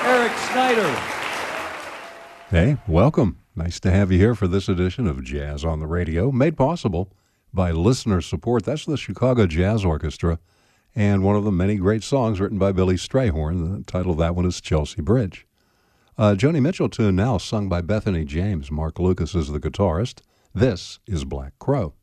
Eric Snyder. Hey, welcome. Nice to have you here for this edition of Jazz on the Radio, made possible by listener support. That's the Chicago Jazz Orchestra, and one of the many great songs written by Billy Strayhorn. The title of that one is Chelsea Bridge. Joni Mitchell tune now, sung by Bethany James. Mark Lucas is the guitarist. This is Black Crow.